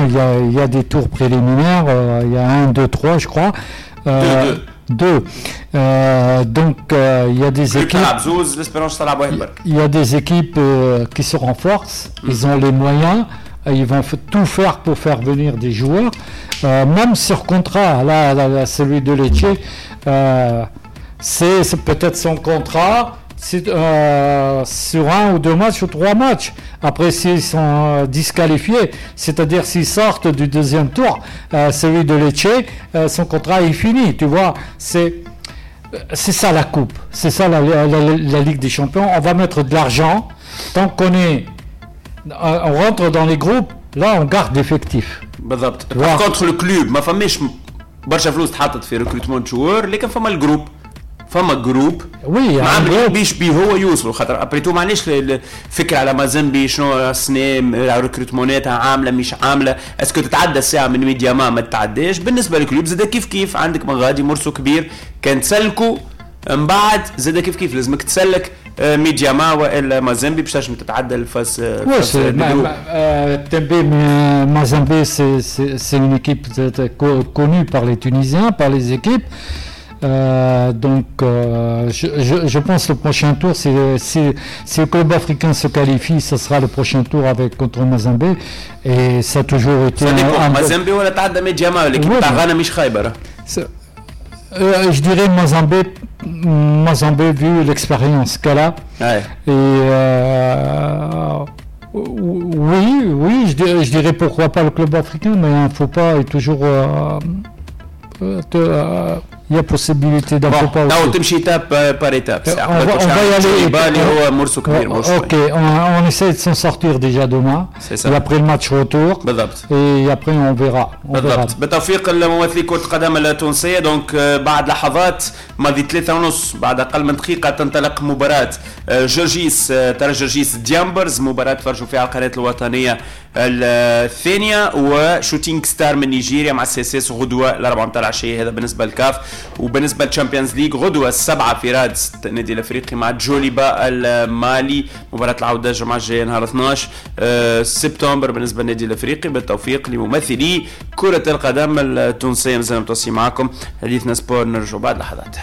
il y a des tours préliminaires, il y a 1, 2, 3 je crois. Deux. Donc il y a des équipes qui se renforcent, ils ont les moyens, ils vont tout faire pour faire venir des joueurs, même sur contrat. Là celui de Lecce, c'est peut-être son contrat. Sur 1 ou 2 matchs ou 3 matchs. Après, s'ils sont disqualifiés, c'est-à-dire s'ils sortent du deuxième tour, celui de Lecce, son contrat est fini. Tu vois, c'est ça la coupe, c'est ça la Ligue des Champions. On va mettre de l'argent tant qu'on on rentre dans les groupes. Là, on garde l'effectif. Par contre, le club, ما فماش برشا فلوس تحطت في ريكروتمون جوار، لكن فما الجروب. فما جروب معامل بيش بيه هو يوصلوا خاطر ابريتو معناش الفكره على مازامبي شنو السنه ريكروتموناتها عامله مش عامله اسكو تتعدى الساعه من ميديا ما تتعداش بالنسبه للكلوب زاد كيف عندك من غادي مرسو كبير كان تسلكوا من بعد زاد كيف لازمك تسلك ميديا ما والا مازامبي باش تنجم تتعدى الفاس Tembe Mazembe c'est une équipe connue par les Tunisiens, par les équipes. Donc je pense que le prochain tour, si le club africain se qualifie, ce sera le prochain tour contre Mazembe, et ça a toujours été Mazembe ou la تعدى ميدياما l'équipe تاع غانا مش خايبه. Je dirais Mazembe vu l'expérience qu'elle a. Ouais. Et oui, je dirais pourquoi pas le club africain, mais il ne faut pas toujours il y a possibilité d'un peu pas aussi. تمشي étape par étape. On va y aller. هو مرسو كبير. Ok, on essaie de s'en sortir déjà demain. C'est ça. Et après le match retour. بالضبط. Et après on verra. بالضبط. بتوفيق الممثلي كرة القدم التونسية. دونك بعد لحظات ماضي 3:30 بعد أقل من دقيقة تنطلق مباراة جورجيس ديامبرز، مباراة تفرجوا فيها على القناة الوطنية الثانية، وشوتينغ ستار من نيجيريا مع السيسيس غدوة 4 متاع العشية. هذا بالنسبة للكاف. وبالنسبة للشامبيونز ليج غدوة 7 في رادس النادي الافريقي مع جوليبا المالي، مباراة العودة الجمعة الجاية نهار 12 سبتمبر بالنسبة للنادي الافريقي. بالتوفيق لممثلي كرة القدم التونسية. مازال متواصلين معكم حديثنا سبور، نرجع بعد لحظات.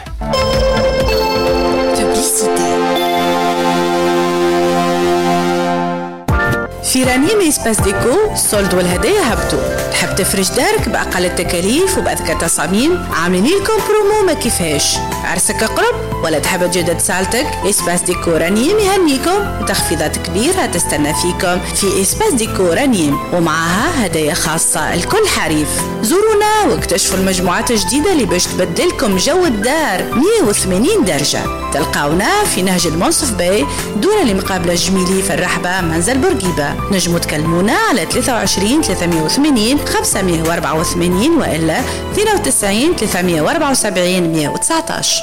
في رانيم إسباس ديكو الصولد والهدايا هبطوا. تحب تفرش دارك بأقل التكاليف وبأذكى تصاميم؟ عاملين لكم برومو ما كيفاش. عرسك قرب ولا تحب تجدد سالتك؟ إسباس ديكو رانيم يهنيكم وتخفيضات كبيرة تستنى فيكم في إسباس ديكو رانيم، ومعها هدايا خاصة الكل حريف. زورونا واكتشفوا المجموعات الجديدة اللي باش تبدلكم جو الدار 180 درجة. تلقاونا في نهج المنصف باي دون المقابلة الجميلي في الرحبة منزل بورقيبة. نجموا تكلمونا على 23 380 584 وإلا 92 374 119.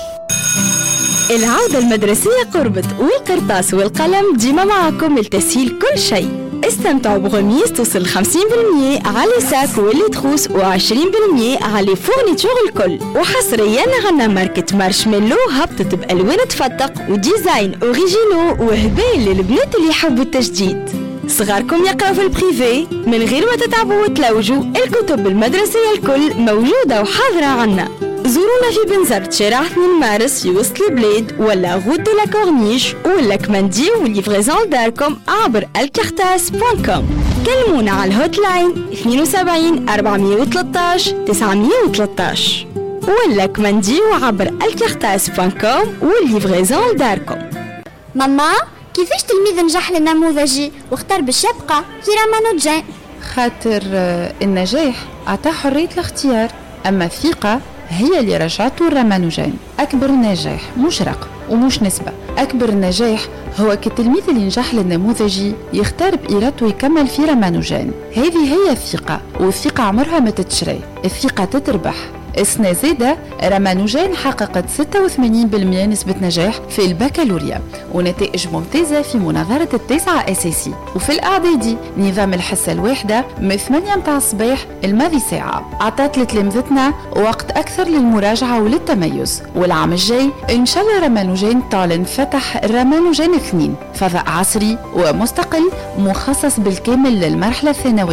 العودة المدرسية قربت، والقرطاس والقلم ديما معكم لتسهيل كل شيء. استمتعوا بغميس توصل 50% على ساك واللي تخوص و20% على فورنيتور الكل. وحصريا غنى ماركة مارشميلو هبطت بألوان تفتق وديزاين اوريجينو وهبال للبنات اللي يحبوا التجديد. صغاركم يقرأوا في البريفي من غير ما تتعبوا وتلوجوا، الكتب المدرسية الكل موجودة وحاضرة عنا. زورونا في بنزرت شارع 2 مارس في وسط البلاد، ولا غود دو لا كورنيش، ولا كماندي وليفريزون داركم عبر الكارتاس.com. كلمونا على الهوت لاين 72 413 913، ولا كماندي عبر الكارتاس.com وليفريزون داركم. ماما كيفاش تلميذ نجح للنموذجي واختار باش يبقى في رامانوجان؟ خاطر النجاح عطاه حرية الاختيار، أما الثقة هي اللي رجعته الرامانوجان. أكبر نجاح مش رقم ومش نسبة، أكبر نجاح هو كالتلميذ اللي نجح للنموذجي يختار بإرادته يكمل في رامانوجان. هذه هي الثقة، والثقة عمرها ما تتشري، الثقة تتربح. السنة زادة رامانوجان حققت 86% نسبة نجاح في البكالوريا ونتائج ممتازة في مناظرة التاسعة أساسي، وفي الإعدادي نظام الحصة الواحدة من 8 متاع الصباح الماضي ساعة عطات لتلامذتنا وقت أكثر للمراجعة وللتميز. والعام الجاي إن شاء الله رامانوجان تعلن فتح رامانوجان 2 فضاء عصري ومستقل مخصص بالكامل للمرحلة الثانوية.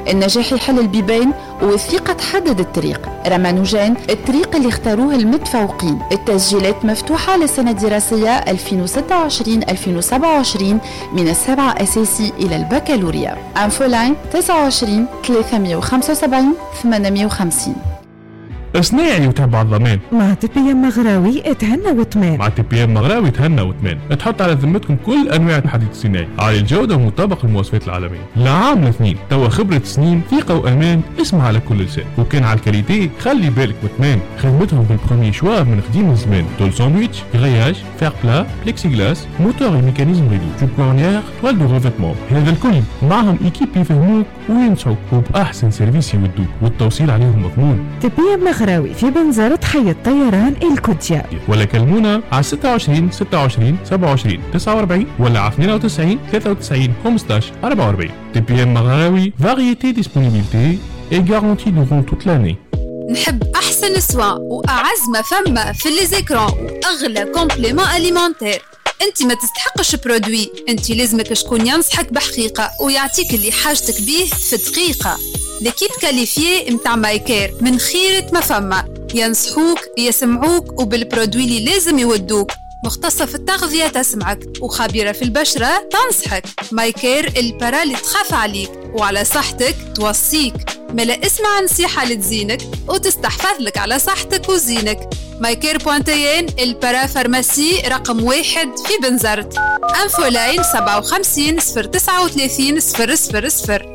النجاح يحل البيبان والثقة تحدد الطريق. رمانوجان، الطريق اللي اختاروه المتفوقين. التسجيلات مفتوحة للسنة الدراسية 2026-2027 من السابعة أساسي إلى البكالوريا. انفولاين 29 375 850. صناعي وتبع الضمان مع تي بي ام مغراوي تهنى وتمان. مع تي بي ام مغراوي تهنى وتمان. تحط على ذمتكم كل انواع الحديد الصناعي عالي الجوده ومطابق للمواصفات العالميه. لعام الاثنين توا خبره سنين، ثقه وامان، اسمع على كل لسان. وكان على الكاليتي خلي بالك وتمان. خدمتهم بالبروميي شوا من قديم الزمان. تول ساندويتش، غرياج، فير بلا، بليكسي غلاس، موتور وميكانيزم ريدو، جوب كورنيير، توال دو ريفيتمون. هذا الكل معهم ايكيب يفهموك وينصحوك وباحسن سيرفيس يودوك والتوصيل عليهم مضمون. تي بي ام مغراوي في بنزرة حي الطيران الكوتيا. ولا كلمونا على 26 26 27 49 ولا على 92 93 15 44. تي بي ام مغراوي، فاريتي ديسبونيبيليتي اي غارونتي دورون توت لاني. نحب احسن سوا واعز ما فما في لي زيكران واغلى كومبليمون اليمونتير. انت ما تستحقش برودوي، انت لازمك شكون ينصحك بحقيقه ويعطيك اللي حاجتك بيه في دقيقه. ليكيب كاليفيي متاع مايكير من خيرة ما فما، ينصحوك يسمعوك وبالبرودوي اللي لازم يودوك. مختصة في التغذية تسمعك وخبيرة في البشرة تنصحك. مايكير البرا اللي تخاف عليك وعلى صحتك توصيك. ملا اسمع نصيحة لتزينك وتستحفظ لك على صحتك وزينك. مايكير.ان البرا فارماسي رقم 1 في بنزرت. انفولاين 57 039 000.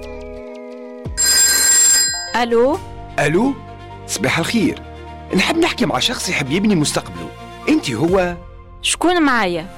الو صباح الخير. نحب نحكي مع شخص يحب يبني مستقبله. انت هو شكون معايا؟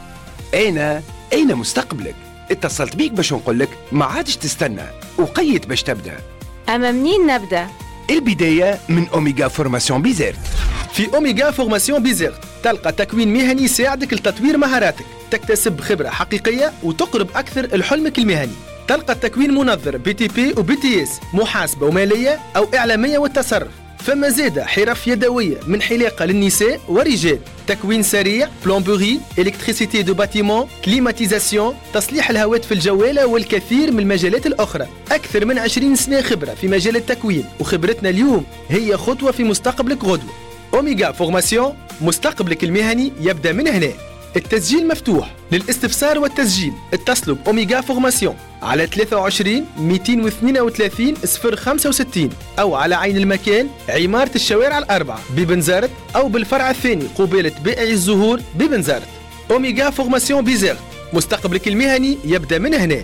اين مستقبلك؟ اتصلت بيك باش نقولك ما عادش تستنى وقيت باش تبدا. اما منين نبدا؟ البدايه من اوميغا فورماسيون بيزيرت. في اوميغا فورماسيون بيزيرت تلقى تكوين مهني يساعدك لتطوير مهاراتك، تكتسب خبره حقيقيه وتقرب اكثر لحلمك المهني. تلقى التكوين منظر بي تي بي وبي تي اس، محاسبة ومالية أو إعلامية والتصرف. فما زادة حرف يدوية من حلاقة للنساء ورجال، تكوين سريع، بلومبوري، إلكتريسيتي دو باتيمون، كليماتيزاسيون، تصليح الهواتف الجوالة والكثير من المجالات الأخرى. أكثر من 20 سنة خبرة في مجال التكوين، وخبرتنا اليوم هي خطوة في مستقبلك غدوة. أوميغا فورماسيون، مستقبلك المهني يبدأ من هنا. التسجيل مفتوح. للاستفسار والتسجيل اتصلوا بأوميغا فورماسيون على 23 232 065 أو على عين المكان عمارة الشوارع الأربعة ببنزرت، أو بالفرع الثاني قبالة بائع الزهور ببنزرت. أوميغا فورماسيون بيزيرت، مستقبلك المهني يبدأ من هنا.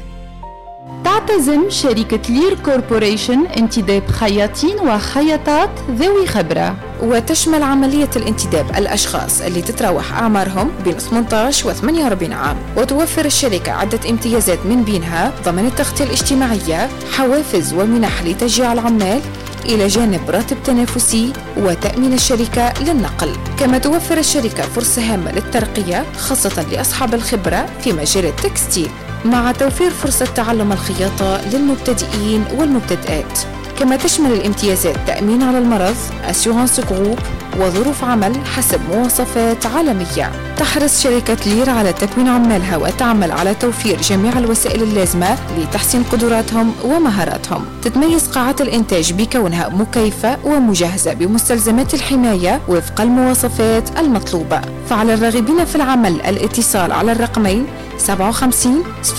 تعتزم شركة لير كوربوريشن انتداب خياطين وخياطات ذوي خبرة، وتشمل عملية الانتداب الأشخاص اللي تتراوح أعمارهم بين 18 و 48 عام. وتوفر الشركة عدة امتيازات من بينها ضمن التغطية الاجتماعية، حوافز ومنح لتشجيع العمال، إلى جانب راتب تنافسي وتأمين الشركة للنقل. كما توفر الشركة فرصة هامة للترقية خاصة لأصحاب الخبرة في مجال التكستيل، مع توفير فرصة تعلم الخياطة للمبتدئين والمبتدئات. كما تشمل الامتيازات تأمين على المرض، أسيورانس جروب، وظروف عمل حسب مواصفات عالمية. تحرص شركة لير على تكوين عمالها وتعمل على توفير جميع الوسائل اللازمة لتحسين قدراتهم ومهاراتهم. تتميز قاعات الإنتاج بكونها مكيفة ومجهزة بمستلزمات الحماية وفق المواصفات المطلوبة. فعلى الراغبين في العمل الاتصال على الرقمين 57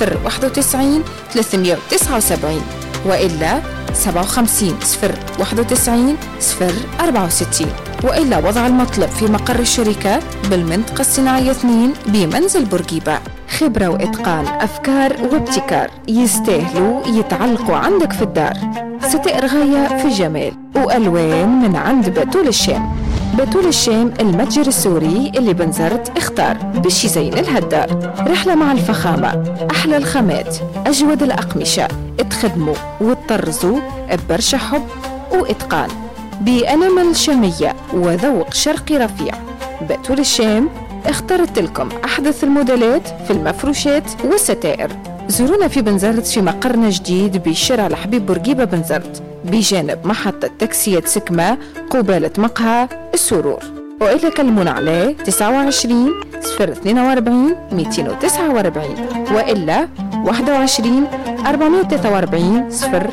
091 379 وإلا 57 091 064، وإلا وضع المطلب في مقر الشركة بالمنطقة الصناعية 2 بمنزل بورقيبة. خبرة وإتقان، أفكار وابتكار يستاهلوا يتعلقوا عندك في الدار. ستائر غاية في الجمال وألوان من عند بتول الشام. بتول الشام المتجر السوري اللي بنزرت اختار باش يزين الهدار. رحلة مع الفخامة، أحلى الخامات، أجود الأقمشة، اتخدموا وتطرزوا ببرشا حب وإتقان بأنامل شامية وذوق شرقي رفيع. بتول الشام اخترت لكم أحدث الموديلات في المفروشات والستائر. زورونا في بنزرت في مقرنا جديد بشارع الحبيب بورقيبة بنزرت بجانب محطة تاكسيات سكمة قبالة مقهى السرور. وإلا كلمونا عليه 29 042 249 وإلا 21 443